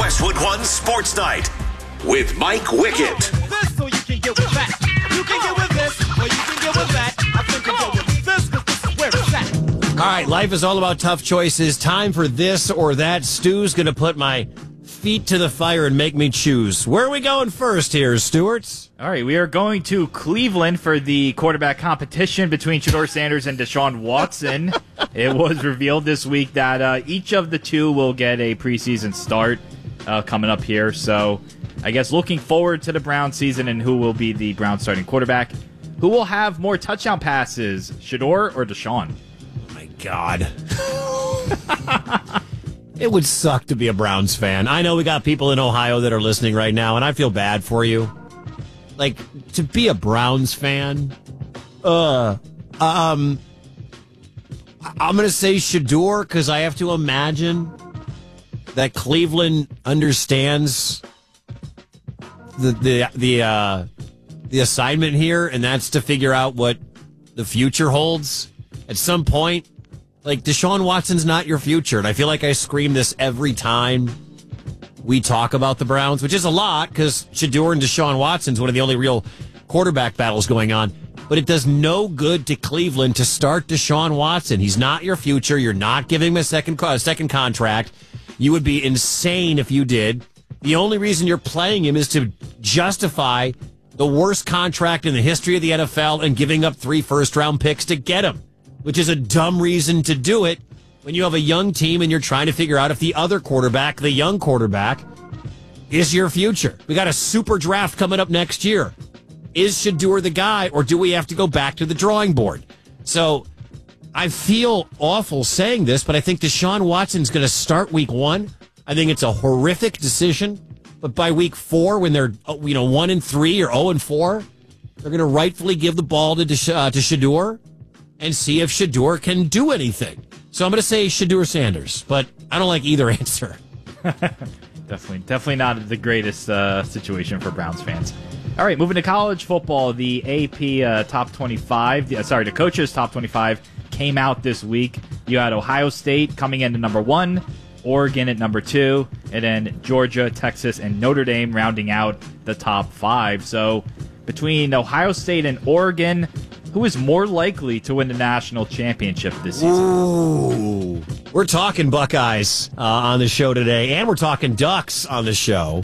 Westwood One Sports Night with Mike Wickett. This or you can get with that. You can get with this or you can get with that. I think you go with this because this is where it's at. All right, life is all about tough choices. Time for this or that. Stu's going to put my feet to the fire and make me choose. Where are we going first here, Stuart? All right, we are going to Cleveland for the quarterback competition between Shedeur Sanders and Deshaun Watson. It was revealed this week that each of the two will get a preseason start coming up here. So I guess looking forward to the Browns season and who will be the Browns starting quarterback. Who will have more touchdown passes, Shedeur or Deshaun? Oh, my God. It would suck to be a Browns fan. I know we got people in Ohio that are listening right now, and I feel bad for you. Like, to be a Browns fan, I'm going to say Shedeur because I have to imagine that Cleveland understands the assignment here, and that's to figure out what the future holds. At some point, like, Deshaun Watson's not your future, and I feel like I scream this every time we talk about the Browns, which is a lot because Shedeur and Deshaun Watson's one of the only real quarterback battles going on. But it does no good to Cleveland to start Deshaun Watson. He's not your future. You're not giving him a second contract. You would be insane if you did. The only reason you're playing him is to justify the worst contract in the history of the NFL and giving up 3 first-round picks to get him, which is a dumb reason to do it when you have a young team and you're trying to figure out if the other quarterback, the young quarterback, is your future. We got a super draft coming up next year. Is Shedeur the guy, or do we have to go back to the drawing board? So I feel awful saying this, but I think Deshaun Watson's going to start week 1. I think it's a horrific decision, but by week 4, when they're 1-3 or 0-4, they're going to rightfully give the ball to Shedeur and see if Shedeur can do anything. So I'm going to say Shedeur Sanders, but I don't like either answer. Definitely not the greatest situation for Browns fans. All right, moving to college football, the AP top 25, the coaches top 25 came out this week. You had Ohio State coming in at number 1, Oregon at number 2, and then Georgia, Texas, and Notre Dame rounding out the top 5. So between Ohio State and Oregon, who is more likely to win the national championship this season? Ooh. We're talking Buckeyes on the show today, and we're talking Ducks on the show.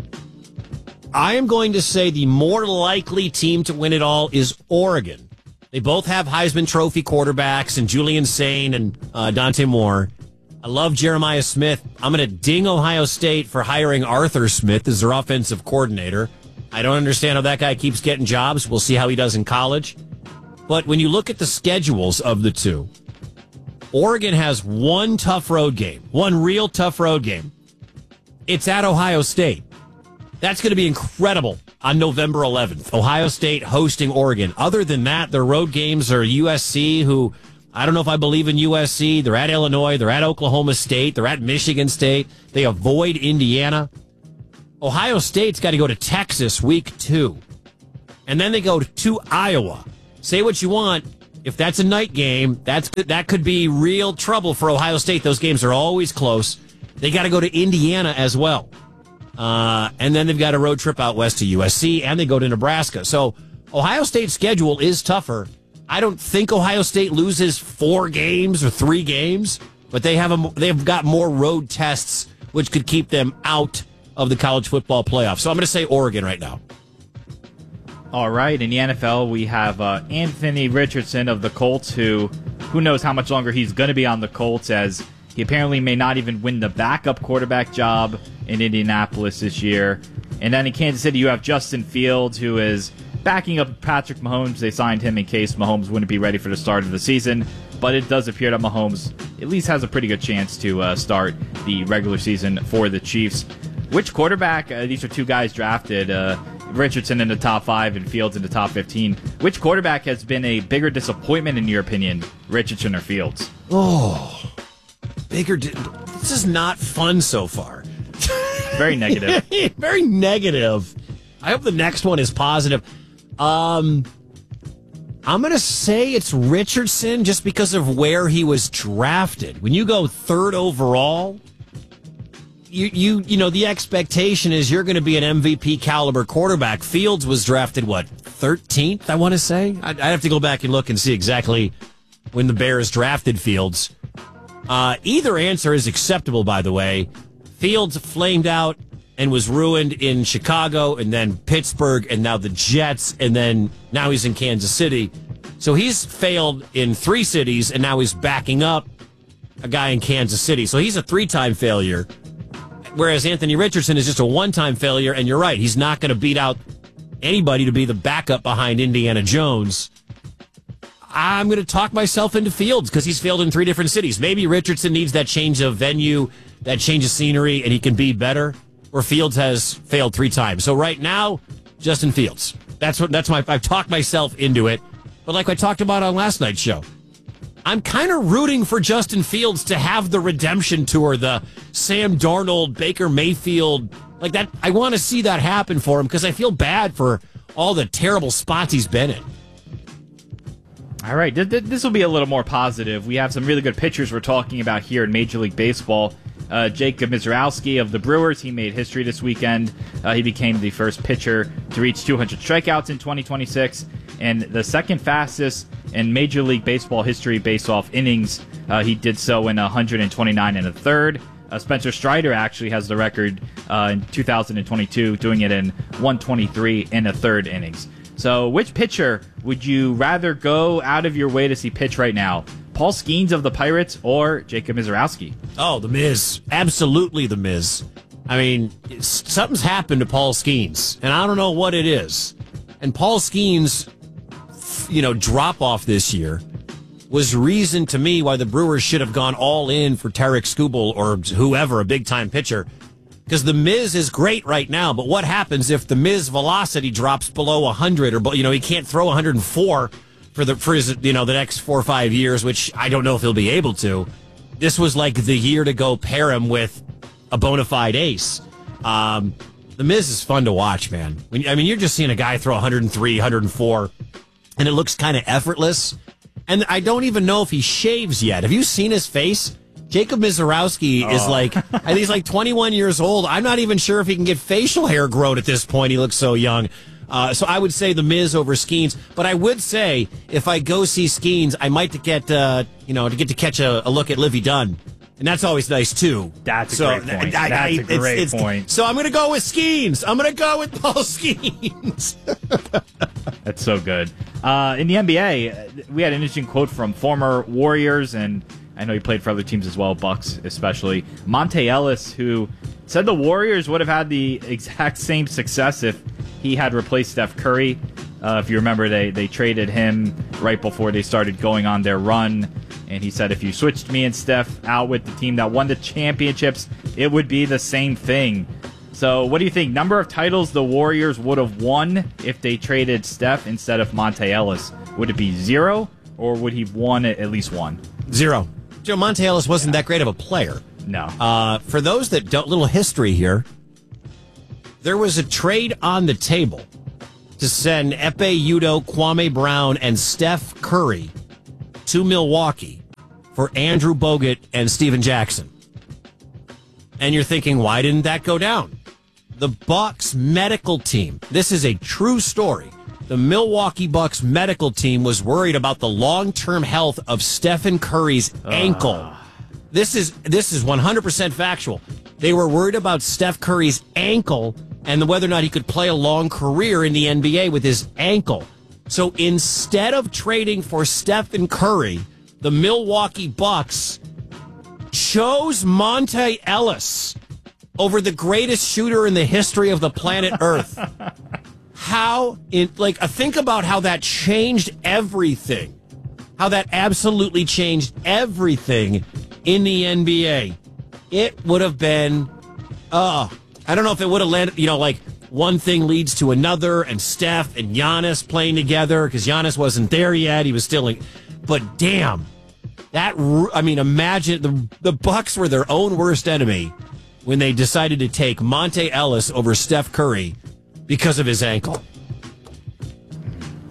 I am going to say the more likely team to win it all is Oregon. They both have Heisman Trophy quarterbacks and Julian Sain and Dante Moore. I love Jeremiah Smith. I'm going to ding Ohio State for hiring Arthur Smith as their offensive coordinator. I don't understand how that guy keeps getting jobs. We'll see how he does in college. But when you look at the schedules of the two, Oregon has one real tough road game. It's at Ohio State. That's going to be incredible on November 11th. Ohio State hosting Oregon. Other than that, their road games are USC, who I don't know if I believe in USC. They're at Illinois. They're at Oklahoma State. They're at Michigan State. They avoid Indiana. Ohio State's got to go to Texas week 2. And then they go to Iowa. Say what you want. If that's a night game, that could be real trouble for Ohio State. Those games are always close. They got to go to Indiana as well. And then they've got a road trip out west to USC, and they go to Nebraska. So Ohio State's schedule is tougher. I don't think Ohio State loses 4 games or 3 games, but they've got more road tests, which could keep them out of the college football playoff. So I'm going to say Oregon right now. All right, in the NFL, we have Anthony Richardson of the Colts, who knows how much longer he's going to be on the Colts, as he apparently may not even win the backup quarterback job in Indianapolis this year. And then in Kansas City, you have Justin Fields, who is backing up Patrick Mahomes. They signed him in case Mahomes wouldn't be ready for the start of the season. But it does appear that Mahomes at least has a pretty good chance to start the regular season for the Chiefs. Which quarterback, these are 2 guys drafted, Richardson in the top 5 and Fields in the top 15. Which quarterback has been a bigger disappointment in your opinion, Richardson or Fields? Oh, this is not fun so far. Very negative. Very negative. I hope the next one is positive. I'm going to say it's Richardson just because of where he was drafted. When you go 3rd overall, you know, the expectation is you're going to be an MVP caliber quarterback. Fields was drafted, 13th, I want to say? I'd have to go back and look and see exactly when the Bears drafted Fields. Either answer is acceptable, by the way. Fields flamed out and was ruined in Chicago and then Pittsburgh and now the Jets and then now he's in Kansas City. So he's failed in 3 cities and now he's backing up a guy in Kansas City. So he's a 3-time failure. Whereas Anthony Richardson is just a 1-time failure, and you're right, he's not going to beat out anybody to be the backup behind Indiana Jones. I'm going to talk myself into Fields because he's failed in 3 different cities. Maybe Richardson needs that change of venue, that change of scenery, and he can be better, where Fields has failed 3 times. So right now, Justin Fields. I've talked myself into it. But like I talked about on last night's show, I'm kind of rooting for Justin Fields to have the redemption tour, the Sam Darnold, Baker Mayfield, like that. I want to see that happen for him because I feel bad for all the terrible spots he's been in. All right, this will be a little more positive. We have some really good pitchers we're talking about here in Major League Baseball. Jacob Mizrowski of the Brewers, he made history this weekend. He became the first pitcher to reach 200 strikeouts in 2026 and the second fastest in Major League Baseball history based off innings. He did so in 129 and a third. Spencer Strider actually has the record in 2022, doing it in 123 and a third innings. So which pitcher would you rather go out of your way to see pitch right now? Paul Skeens of the Pirates or Jacob Mizrowski? Oh, the Miz. Absolutely the Miz. I mean, something's happened to Paul Skeens, and I don't know what it is. And Paul Skeens, drop off this year was reason to me why the Brewers should have gone all in for Tarek Skubal or whoever, a big-time pitcher. Because the Miz is great right now, but what happens if the Miz velocity drops below 100 or, he can't throw 104 for his, the next 4 or 5 years, which I don't know if he'll be able to. This was like the year to go pair him with a bona fide ace. The Miz is fun to watch, man. You're just seeing a guy throw 103, 104, and it looks kind of effortless. And I don't even know if he shaves yet. Have you seen his face? Jacob Mizrowski is I think he's like 21 years old. I'm not even sure if he can get facial hair grown at this point. He looks so young. So I would say the Miz over Skeens. But I would say if I go see Skeens, I might get to catch a look at Livy Dunn. And that's always nice, too. That's a great point. That's a great point. So I'm going to go with Skeens. I'm going to go with Paul Skeens. That's so good. In the NBA, we had an interesting quote from former Warriors, and I know he played for other teams as well, Bucks especially, Monte Ellis, who said the Warriors would have had the exact same success if he had replaced Steph Curry. If you remember, they traded him right before they started going on their run. And he said, if you switched me and Steph out with the team that won the championships, it would be the same thing. So what do you think? Number of titles the Warriors would have won if they traded Steph instead of Monte Ellis? Would it be 0, or would he have won at least 1? 0. Monte Ellis wasn't that great of a player. No. For those that don't, little history here, there was a trade on the table to send Ekpe Udoh, Kwame Brown, and Steph Curry to Milwaukee for Andrew Bogut and Steven Jackson. And you're thinking, why didn't that go down? The Bucks medical team, this is a true story. The Milwaukee Bucks medical team was worried about the long-term health of Stephen Curry's ankle. This is 100% factual. They were worried about Steph Curry's ankle and whether or not he could play a long career in the NBA with his ankle. So instead of trading for Stephen Curry, the Milwaukee Bucks chose Monte Ellis over the greatest shooter in the history of the planet Earth. Think about how that changed everything. How that absolutely changed everything in the NBA. It would have been, I don't know if it would have landed, one thing leads to another, and Steph and Giannis playing together, because Giannis wasn't there yet. He was still but damn, imagine the Bucks were their own worst enemy when they decided to take Monte Ellis over Steph Curry because of his ankle.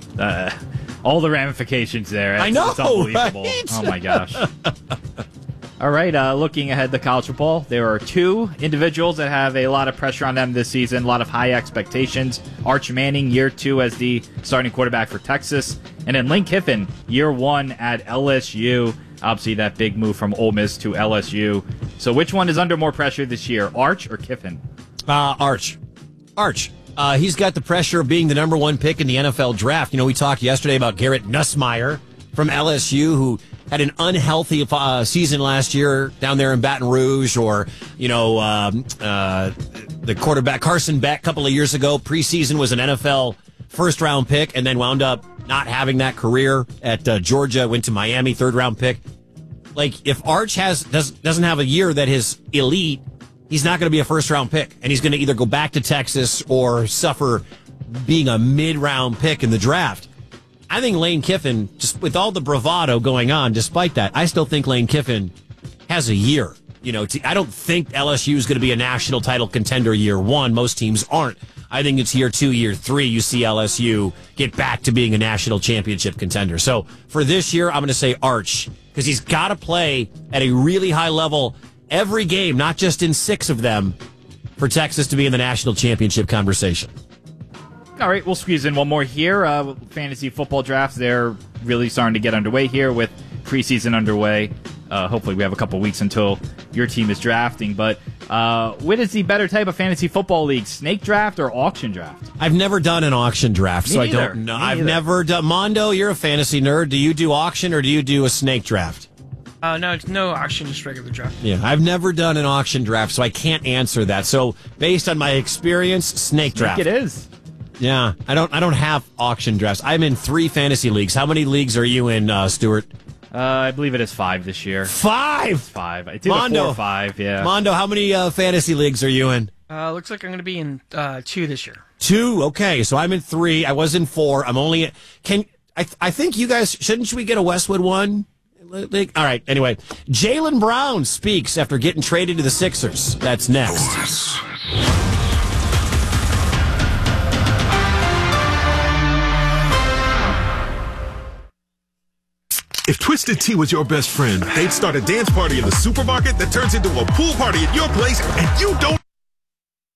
All the ramifications there. I know, it's unbelievable. Right? Oh my gosh. All right, looking ahead to college football, there are two individuals that have a lot of pressure on them this season, a lot of high expectations. Arch Manning, year 2 as the starting quarterback for Texas, and then Lane Kiffin, year 1 at LSU. Obviously, that big move from Ole Miss to LSU. So which one is under more pressure this year, Arch or Kiffin? Arch. He's got the pressure of being the number 1 pick in the NFL draft. You know, we talked yesterday about Garrett Nussmeier from LSU, who had an unhealthy season last year down there in Baton Rouge, or, the quarterback Carson Beck a couple of years ago, preseason was an NFL first-round pick and then wound up not having that career at Georgia, went to Miami, third-round pick. Like, if Arch doesn't have a year that is elite, he's not going to be a first-round pick, and he's going to either go back to Texas or suffer being a mid-round pick in the draft. I think Lane Kiffin, just with all the bravado going on, despite that, I still think Lane Kiffin has a year. I don't think LSU is going to be a national title contender year 1. Most teams aren't. I think it's year 2, year 3, you see LSU get back to being a national championship contender. So for this year, I'm going to say Arch, because he's got to play at a really high level every game, not just in 6 of them, for Texas to be in the national championship conversation. All right, we'll squeeze in one more here. Fantasy football drafts, they're really starting to get underway here with preseason underway. Hopefully we have a couple weeks until your team is drafting. But what is the better type of fantasy football league, snake draft or auction draft? I've never done an auction draft, so I neither. don't know. Me I've neither. never done. Mondo, you're a fantasy nerd. Do you do auction or do you do a snake draft? No, it's no auction, just regular draft. Yeah, I've never done an auction draft, so I can't answer that. So based on my experience, snake draft. It is. Yeah, I don't have auction drafts. I'm in 3 fantasy leagues. How many leagues are you in, Stuart? I believe it is 5 this year. 5? 5. It's either 4 or 5, yeah. Mondo, how many fantasy leagues are you in? Looks like I'm going to be in 2 this year. 2, okay. So I'm in 3. I was in 4. I'm only at... I think you guys... Shouldn't we get a Westwood one? All right, anyway. Jaylen Brown speaks after getting traded to the Sixers. That's next. If Twisted Tea was your best friend, they'd start a dance party in the supermarket that turns into a pool party at your place, and you don't